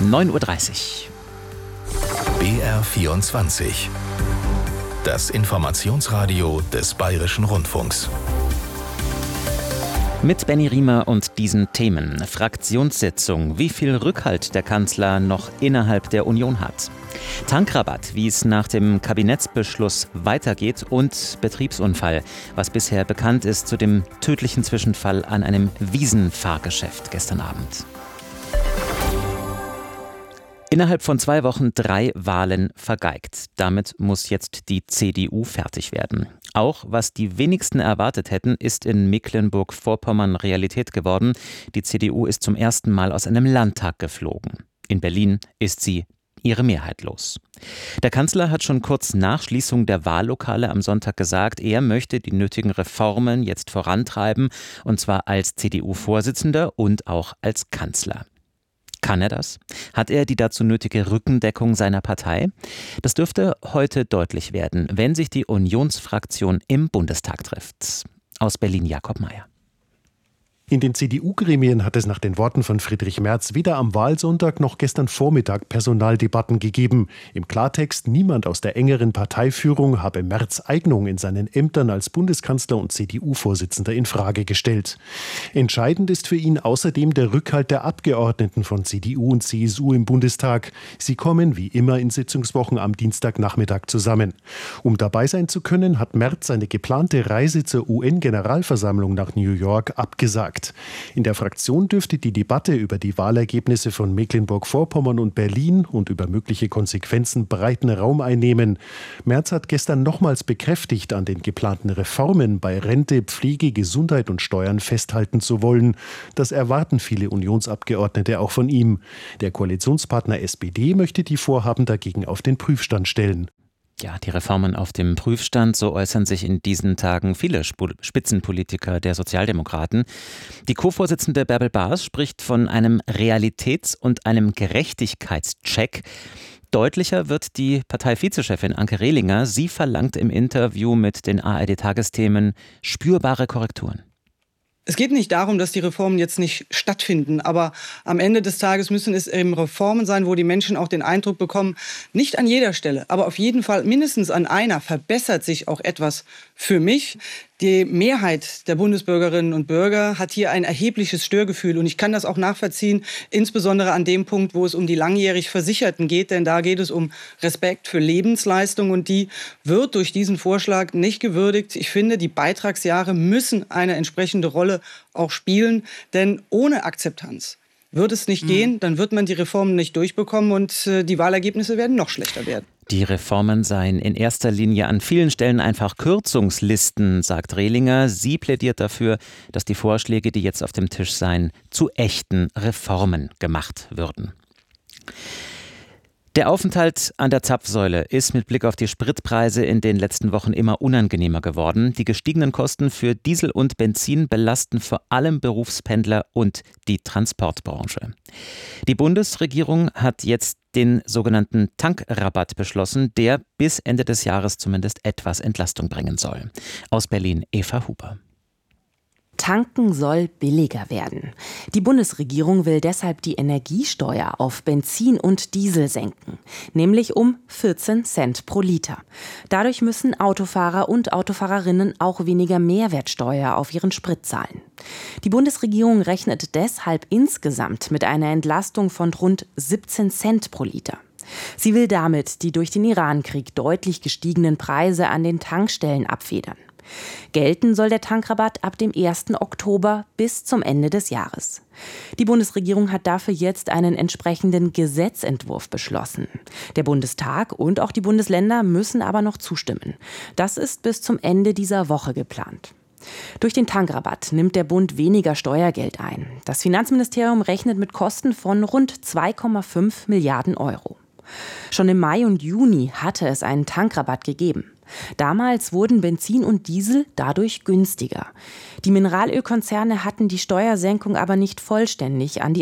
9:30 Uhr. BR24. Das Informationsradio des Bayerischen Rundfunks. Mit Benny Riemer und diesen Themen. Fraktionssitzung. Wie viel Rückhalt der Kanzler noch innerhalb der Union hat. Tankrabatt, wie es nach dem Kabinettsbeschluss weitergeht. Und Betriebsunfall, was bisher bekannt ist zu dem tödlichen Zwischenfall an einem Wiesenfahrgeschäft gestern Abend. Innerhalb von 2 Wochen 3 Wahlen vergeigt. Damit muss jetzt die CDU fertig werden. Auch was die wenigsten erwartet hätten, ist in Mecklenburg-Vorpommern Realität geworden. Die CDU ist zum ersten Mal aus einem Landtag geflogen. In Berlin ist sie ihre Mehrheit los. Der Kanzler hat schon kurz nach Schließung der Wahllokale am Sonntag gesagt, er möchte die nötigen Reformen jetzt vorantreiben, und zwar als CDU-Vorsitzender und auch als Kanzler. Kann er das? Hat er die dazu nötige Rückendeckung seiner Partei? Das dürfte heute deutlich werden, wenn sich die Unionsfraktion im Bundestag trifft. Aus Berlin Jakob Mayer. In den CDU-Gremien hat es nach den Worten von Friedrich Merz weder am Wahlsonntag noch gestern Vormittag Personaldebatten gegeben. Im Klartext, niemand aus der engeren Parteiführung habe Merz' Eignung in seinen Ämtern als Bundeskanzler und CDU-Vorsitzender in Frage gestellt. Entscheidend ist für ihn außerdem der Rückhalt der Abgeordneten von CDU und CSU im Bundestag. Sie kommen wie immer in Sitzungswochen am Dienstagnachmittag zusammen. Um dabei sein zu können, hat Merz seine geplante Reise zur UN-Generalversammlung nach New York abgesagt. In der Fraktion dürfte die Debatte über die Wahlergebnisse von Mecklenburg-Vorpommern und Berlin und über mögliche Konsequenzen breiten Raum einnehmen. Merz hat gestern nochmals bekräftigt, an den geplanten Reformen bei Rente, Pflege, Gesundheit und Steuern festhalten zu wollen. Das erwarten viele Unionsabgeordnete auch von ihm. Der Koalitionspartner SPD möchte die Vorhaben dagegen auf den Prüfstand stellen. Ja, die Reformen auf dem Prüfstand, so äußern sich in diesen Tagen viele Spitzenpolitiker der Sozialdemokraten. Die Co-Vorsitzende Bärbel Baas spricht von einem Realitäts- und einem Gerechtigkeitscheck. Deutlicher wird die Partei-Vizechefin Anke Rehlinger. Sie verlangt im Interview mit den ARD-Tagesthemen spürbare Korrekturen. Es geht nicht darum, dass die Reformen jetzt nicht stattfinden, aber am Ende des Tages müssen es eben Reformen sein, wo die Menschen auch den Eindruck bekommen, nicht an jeder Stelle, aber auf jeden Fall mindestens an einer verbessert sich auch etwas für mich. Die Mehrheit der Bundesbürgerinnen und Bürger hat hier ein erhebliches Störgefühl und ich kann das auch nachvollziehen, insbesondere an dem Punkt, wo es um die langjährig Versicherten geht, denn da geht es um Respekt für Lebensleistung und die wird durch diesen Vorschlag nicht gewürdigt. Ich finde, die Beitragsjahre müssen eine entsprechende Rolle auch spielen, denn ohne Akzeptanz wird es nicht gehen, dann wird man die Reformen nicht durchbekommen und die Wahlergebnisse werden noch schlechter werden. Die Reformen seien in erster Linie an vielen Stellen einfach Kürzungslisten, sagt Rehlinger. Sie plädiert dafür, dass die Vorschläge, die jetzt auf dem Tisch seien, zu echten Reformen gemacht würden. Der Aufenthalt an der Zapfsäule ist mit Blick auf die Spritpreise in den letzten Wochen immer unangenehmer geworden. Die gestiegenen Kosten für Diesel und Benzin belasten vor allem Berufspendler und die Transportbranche. Die Bundesregierung hat jetzt den sogenannten Tankrabatt beschlossen, der bis Ende des Jahres zumindest etwas Entlastung bringen soll. Aus Berlin Eva Huber. Tanken soll billiger werden. Die Bundesregierung will deshalb die Energiesteuer auf Benzin und Diesel senken, nämlich um 14 Cent pro Liter. Dadurch müssen Autofahrer und Autofahrerinnen auch weniger Mehrwertsteuer auf ihren Sprit zahlen. Die Bundesregierung rechnet deshalb insgesamt mit einer Entlastung von rund 17 Cent pro Liter. Sie will damit die durch den Irankrieg deutlich gestiegenen Preise an den Tankstellen abfedern. Gelten soll der Tankrabatt ab dem 1. Oktober bis zum Ende des Jahres. Die Bundesregierung hat dafür jetzt einen entsprechenden Gesetzentwurf beschlossen. Der Bundestag und auch die Bundesländer müssen aber noch zustimmen. Das ist bis zum Ende dieser Woche geplant. Durch den Tankrabatt nimmt der Bund weniger Steuergeld ein. Das Finanzministerium rechnet mit Kosten von rund 2,5 Milliarden Euro. Schon im Mai und Juni hatte es einen Tankrabatt gegeben. Damals wurden Benzin und Diesel dadurch günstiger. Die Mineralölkonzerne hatten die Steuersenkung aber nicht vollständig an die